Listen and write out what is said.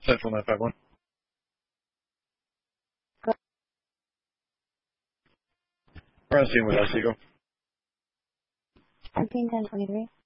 Central 951. We're on scene with us, Eagle. Alpine 1023.